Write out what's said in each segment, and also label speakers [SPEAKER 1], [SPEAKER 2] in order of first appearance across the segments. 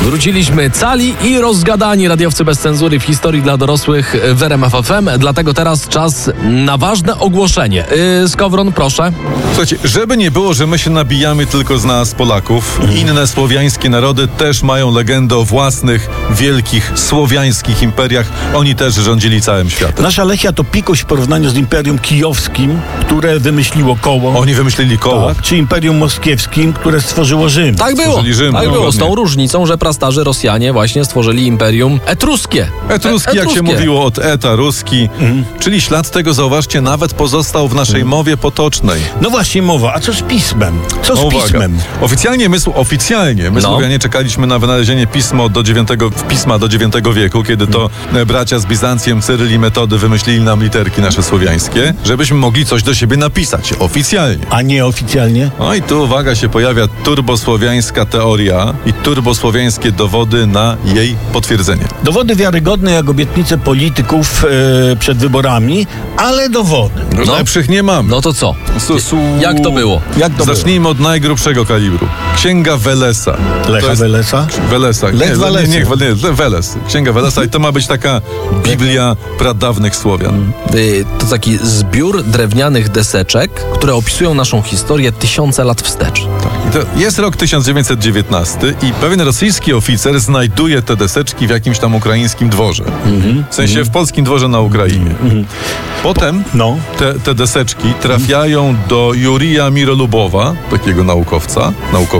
[SPEAKER 1] Wróciliśmy cali i rozgadani, radiowcy bez cenzury w historii dla dorosłych w RMF FM. Dlatego teraz czas na ważne ogłoszenie. Skowron, proszę.
[SPEAKER 2] Słuchajcie, żeby nie było, że my się nabijamy tylko z nas, Polaków, inne słowiańskie narody też mają legendę o własnych, wielkich, słowiańskich imperiach. Oni też rządzili całym światem.
[SPEAKER 3] Nasza Lechia to pikuś w porównaniu z Imperium Kijowskim, które wymyśliło koło.
[SPEAKER 2] Oni wymyślili koło.
[SPEAKER 3] Tak, czy Imperium Moskiewskim, które stworzyło Rzym.
[SPEAKER 1] Tak było.
[SPEAKER 2] Stworzyli Rzym,
[SPEAKER 1] tak było. Z tą
[SPEAKER 2] dokładnie.
[SPEAKER 1] różnicą, że prastarzy Rosjanie właśnie stworzyli imperium etruskie.
[SPEAKER 2] Etruski, jak się mówiło, od eta, ruski. Czyli ślad tego, zauważcie, nawet pozostał w naszej mowie potocznej.
[SPEAKER 3] No właśnie mowa, a co z pismem? Co z
[SPEAKER 2] Uwaga.
[SPEAKER 3] pismem?
[SPEAKER 2] Oficjalnie my
[SPEAKER 1] No.
[SPEAKER 2] Słowianie czekaliśmy na wynalezienie pisma do IX wieku, kiedy to bracia z Bizancjem, Cyryl i Metody wymyślili nam literki nasze słowiańskie, żebyśmy mogli coś do siebie napisać oficjalnie.
[SPEAKER 3] A nie oficjalnie?
[SPEAKER 2] No i tu, uwaga, się pojawia turbosłowiańska teoria i turbosłowiańskie dowody na jej potwierdzenie.
[SPEAKER 3] Dowody wiarygodne jak obietnice polityków przed wyborami, ale dowody.
[SPEAKER 1] No.
[SPEAKER 2] Lepszych nie mamy.
[SPEAKER 1] No to co? Jak to było?
[SPEAKER 3] Jak to
[SPEAKER 2] Zacznijmy od najgrubszego kalibru. Księga Welesa.
[SPEAKER 3] Lecha
[SPEAKER 2] To jest-
[SPEAKER 3] Welesa?
[SPEAKER 2] Welesa.
[SPEAKER 3] Lech Walesy.
[SPEAKER 2] Nie, Weles. Księga Welesa i to ma być taka Biblia pradawnych Słowian.
[SPEAKER 1] To taki zbiór drewnianych deseczek, które opisują naszą historię tysiące lat wstecz.
[SPEAKER 2] I to jest rok 1919 i pewien rosyjski oficer znajduje te deseczki w jakimś tam ukraińskim dworze. W sensie w polskim dworze na Ukrainie. Potem
[SPEAKER 3] No.
[SPEAKER 2] te deseczki trafiają do Jurija Mirolubowa, takiego naukowca,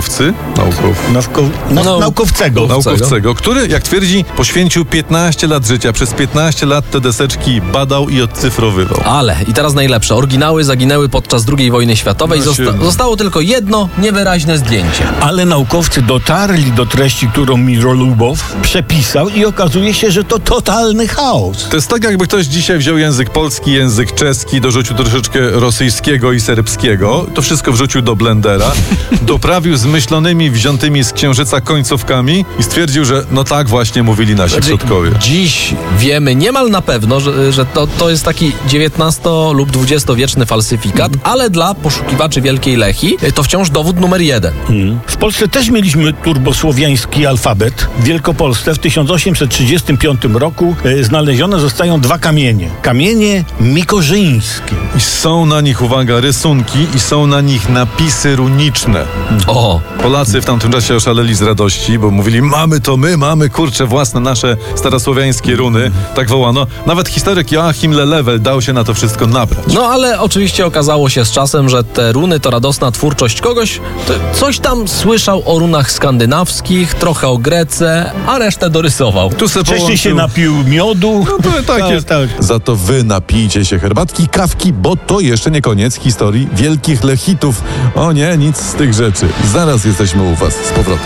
[SPEAKER 2] naukowcego, który, jak twierdzi, poświęcił 15 lat życia. Przez 15 lat te deseczki badał i odcyfrowywał.
[SPEAKER 1] Ale, i teraz najlepsze, oryginały zaginęły podczas II wojny światowej.
[SPEAKER 2] No się-
[SPEAKER 1] Zostało tylko jedno niewyraźne zdjęcie.
[SPEAKER 3] Ale naukowcy dotarli do treści, którą Mirolubow przepisał i okazuje się, że to totalny chaos.
[SPEAKER 2] To jest tak, jakby ktoś dzisiaj wziął język polski, język czeski, dorzucił troszeczkę rosyjskiego i serbskiego, to wszystko wrzucił do blendera, doprawił zmyślonymi, wziętymi z księżyca końcówkami i stwierdził, że no tak właśnie mówili nasi przodkowie.
[SPEAKER 1] Dziś wiemy niemal na pewno, że to jest taki XIX lub XX-wieczny falsyfikat, ale dla poszukiwaczy Wielkiej Lechii to wciąż dowód numer 1.
[SPEAKER 3] W Polsce też mieliśmy turbosłowiański alfabet. W Wielkopolsce w 1835 roku znalezione zostają 2 kamienie. Kamienie mikorzyńskie.
[SPEAKER 2] I są na nich, uwaga, rysunki i są na nich napisy runiczne.
[SPEAKER 1] O,
[SPEAKER 2] Polacy w tamtym czasie oszaleli z radości, bo mówili, mamy, kurczę, własne nasze starosłowiańskie runy. Tak wołano. Nawet historyk Joachim Lelewel dał się na to wszystko nabrać.
[SPEAKER 1] no ale oczywiście okazało się z czasem, że te runy to radosna twórczość kogoś, kto coś tam słyszał o runach skandynawskich, trochę o Grece, a resztę dorysował.
[SPEAKER 2] Tu se
[SPEAKER 3] Wcześniej się
[SPEAKER 2] połączył-
[SPEAKER 3] napił miodu.
[SPEAKER 2] No to tak jest.
[SPEAKER 3] Tak.
[SPEAKER 4] Za to wy napijcie się herbatki, kawki, bo to jeszcze nie koniec historii wielkich Lechitów. O nie, nic z tych rzeczy. Zaraz jesteśmy u was z powrotem.